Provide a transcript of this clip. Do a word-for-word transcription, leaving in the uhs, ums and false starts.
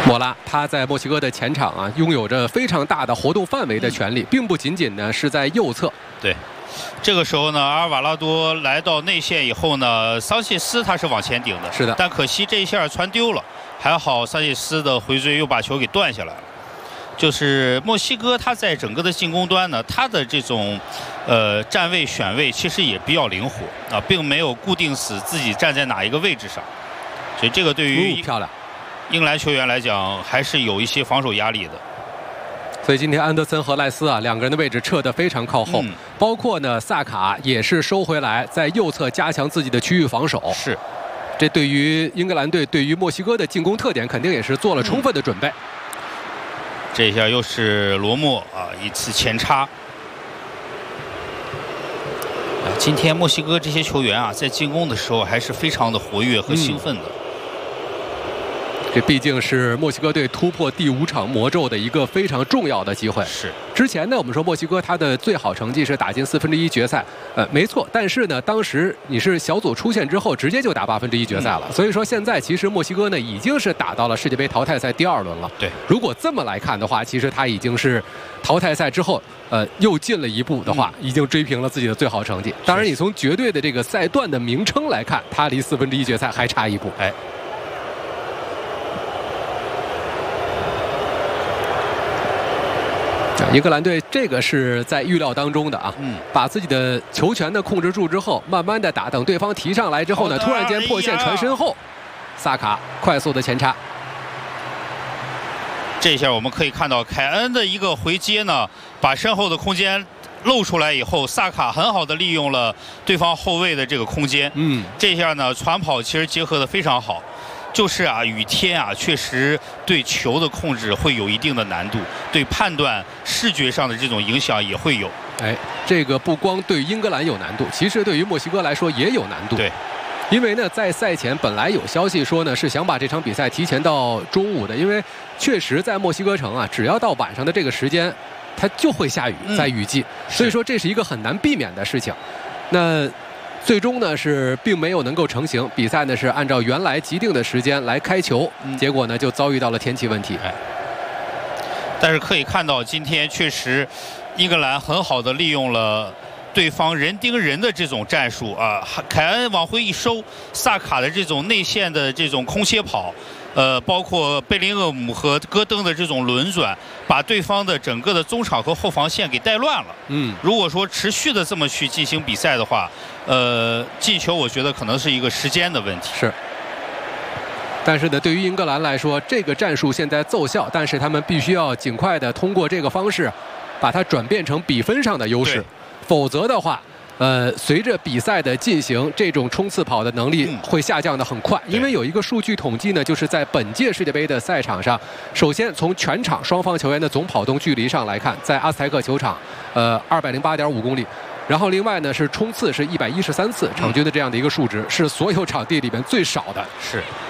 莫拉他在墨西哥的前场啊，拥有着非常大的活动范围的权利，并不仅仅呢是在右侧。 对，这个时候呢，阿尔瓦拉多来到内线以后呢，桑切斯他是往前顶的， 是的， 但可惜这一下传丢了，还好桑切斯的回追又把球给断下来了。就是墨西哥他在整个的进攻端呢，他的这种呃站位选位其实也比较灵活啊，并没有固定死自己站在哪一个位置上，所以这个对于、 哦、漂亮。 英格兰球员来讲，还是有一些防守压力的。 所以今天安德森和赖斯啊两个人的位置撤得非常靠后，嗯、包括呢萨卡也是收回来，在右侧加强自己的区域防守。 是， 这对于英格兰队对于墨西哥的进攻特点肯定也是做了充分的准备。嗯、 这一下又是罗莫啊一次前插。啊，今天墨西哥这些球员啊，在进攻的时候还是非常的活跃和兴奋的。嗯， 这毕竟是墨西哥队突破第五场魔咒的一个非常重要的机会。 是。 之前呢，我们说墨西哥他的最好成绩是打进四分之一决赛，呃，没错。但是呢，当时你是小组出线之后，直接就打八分之一决赛了。嗯、所以说现在其实墨西哥呢已经是打到了世界杯淘汰赛第二轮了。 对。 如果这么来看的话，其实他已经是淘汰赛之后，呃，又进了一步的话，嗯、已经追平了自己的最好成绩。当然，你从绝对的这个赛段的名称来看，他离四分之一决赛还差一步。 哎。 英格兰队这个是在预料当中的啊，嗯，把自己的球权呢控制住之后，慢慢的打，等对方提上来之后呢，突然间破线传身后，萨卡快速的前插。 这下我们可以看到凯恩的一个回接呢，把身后的空间露出来以后，萨卡很好的利用了对方后卫的这个空间，嗯，这下呢传跑其实结合的非常好。就是啊，雨天啊，确实对球的控制会有一定的难度，对判断视觉上的这种影响也会有。 哎，这个不光对英格兰有难度，其实对于墨西哥来说也有难度。 对， 因为呢，在赛前本来有消息说呢，是想把这场比赛提前到中午的，因为确实在墨西哥城啊，只要到晚上的这个时间，它就会下雨，在雨季，嗯、所以说这是一个很难避免的事情。那。最终呢是并没有能够成型，比赛呢是按照原来既定的时间来开球，嗯、结果呢就遭遇到了天气问题。 哎，但是可以看到今天确实，英格兰很好的利用了对方人盯人的这种战术啊，凯恩往回一收，萨卡的这种内线的这种空切跑。呃，包括贝林厄姆和戈登的这种轮转，把对方的整个的中场和后防线给带乱了。嗯，如果说持续的这么去进行比赛的话，呃，进球我觉得可能是一个时间的问题。 是。但是呢，对于英格兰来说，这个战术现在奏效，但是他们必须要尽快的通过这个方式，把它转变成比分上的优势，否则的话。呃，随着比赛的进行，这种冲刺跑的能力会下降的很快，因为有一个数据统计呢，就是在本届世界杯的赛场上，首先从全场双方球员的总跑动距离上来看，在阿斯泰克球场，呃，二百零八点五公里，然后另外呢是冲刺是一百一十三次，场均的这样的一个数值，是所有场地里边最少的。 是。